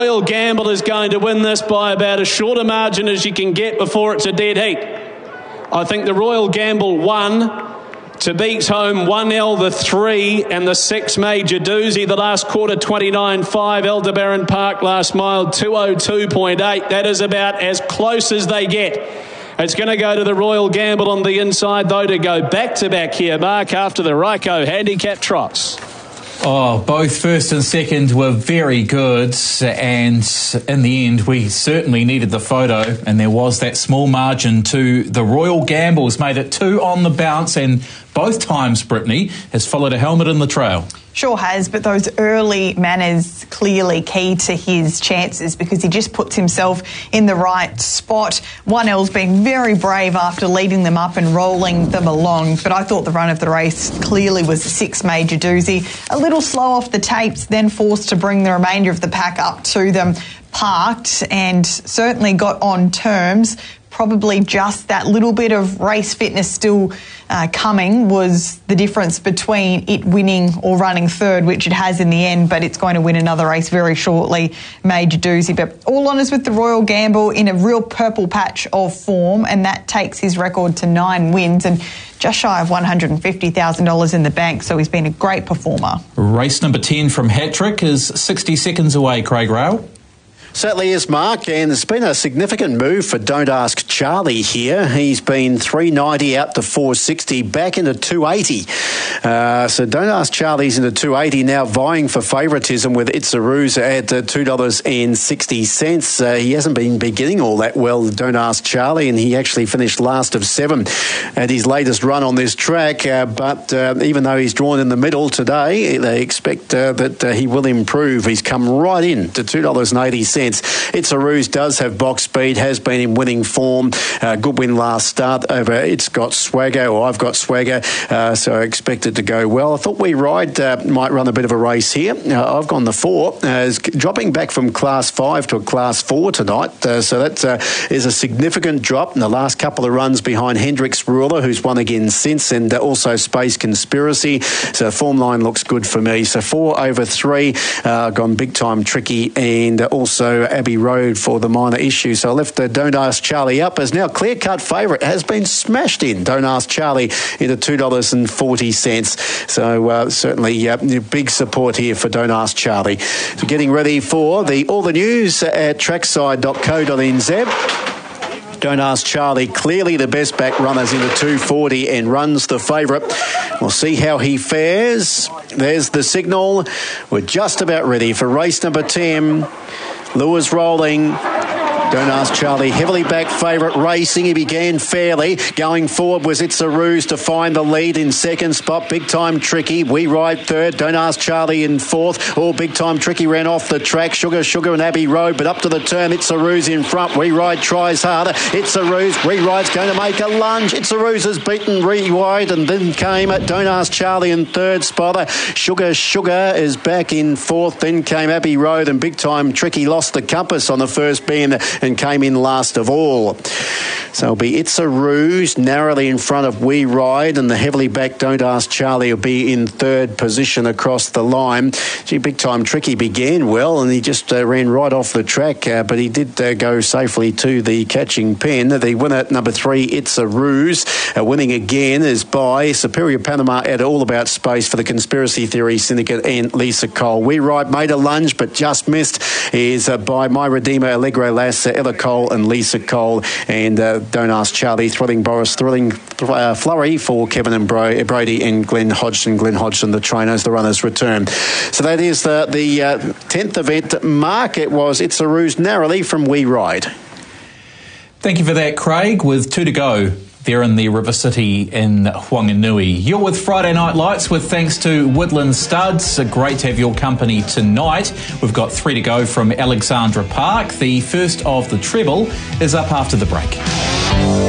Royal Gamble is going to win this by about as short a margin as you can get before it's a dead heat. I think the Royal Gamble won to beat home 1L, the 3 and the 6 Major Doozy. The last quarter 29.5. Aldebaran Park last mile 202.8. That is about as close as they get. It's going to go to the Royal Gamble on the inside, though, to go back-to-back here, Mark, after the Ryco handicap trots. Oh, both first and second were very good, and in the end we certainly needed the photo, and there was that small margin to the Royal Gambles. Made it 2 on the bounce, and both times Brittany has followed a helmet in the trail. Sure has, but those early manners clearly key to his chances because he just puts himself in the right spot. 1L's been very brave after leading them up and rolling them along, but I thought the run of the race clearly was 6 Major Doozy. A little slow off the tapes, then forced to bring the remainder of the pack up to them, parked, and certainly got on terms. Probably just that little bit of race fitness still coming was the difference between it winning or running third, which it has in the end, but it's going to win another race very shortly, Major Doozy. But all honours with the Royal Gamble in a real purple patch of form, and that takes his record to 9 wins and just shy of $150,000 in the bank, so he's been a great performer. Race number 10 from Hattrick is 60 seconds away, Craig Rail. Certainly is, Mark, and it's been a significant move for Don't Ask Charlie here. He's been $3.90 out to $4.60, back into $2.80. So Don't Ask Charlie's into $2.80 now, vying for favouritism with It's a Ruse at $2.60. He hasn't been beginning all that well, Don't Ask Charlie, and he actually finished last of 7 at his latest run on this track. But even though he's drawn in the middle today, they expect that he will improve. He's come right in to $2.80. It's a Ruse does have box speed, has been in winning form. Good win last start over It's Got Swagger, or I've Got Swagger, so I expect it to go well. I thought We Ride might run a bit of a race here. I've gone the 4. Is dropping back from Class 5 to a Class 4 tonight, so that is a significant drop in the last couple of runs behind Hendrix Ruler, who's won again since, and also Space Conspiracy. So form line looks good for me. So 4 over 3, gone Big Time Tricky, and also Abbey Road for the minor issue. So I left Don't Ask Charlie up as now clear-cut favourite. Has been smashed in, Don't Ask Charlie, into $2.40. So certainly big support here for Don't Ask Charlie. So getting ready for all the news at trackside.co.nz. Don't Ask Charlie, clearly the best back runners into $2.40 and runs the favourite. We'll see how he fares. There's the signal. We're just about ready for race number 10. Lures rolling. Don't Ask Charlie, heavily back favourite, racing. He began fairly. Going forward was It's a Ruse to find the lead in second spot. Big Time Tricky. We Ride third. Don't Ask Charlie in fourth. Big Time Tricky ran off the track. Sugar and Abbey Road, but up to the turn. It's a Ruse in front. We Ride tries harder. It's a Ruse. We Ride's going to make a lunge. It's a Ruse has beaten We Ride, and then came Don't Ask Charlie in third spot. Sugar is back in fourth. Then came Abbey Road, and Big Time Tricky lost the compass on the first bend and came in last of all. So it'll be It's a Ruse narrowly in front of We Ride, and the heavily backed Don't Ask Charlie will be in third position across the line. Big Time Tricky began well, and he just ran right off the track, but he did go safely to the catching pen. The winner at number 3, It's a Ruse, winning again is by Superior Panama at All About Space for the Conspiracy Theory Syndicate and Lisa Cole. We Ride made a lunge but just missed, is by My Redeemer, Allegro Lass, Ella Cole and Lisa Cole, and Don't Ask Charlie, Thrilling Boris, Thrilling Flurry for Kevin and Brody and Glenn Hodgson. Glenn Hodgson, the trainers, the runners return. So that is the 10th event. Mark, it was It's a Ruse narrowly from We Ride. Thank you for that, Craig. With 2 to go there in the River City in Whanganui. You're with Friday Night Lights with thanks to Woodland Studs. Great to have your company tonight. We've got 3 to go from Alexandra Park. The first of the treble is up after the break.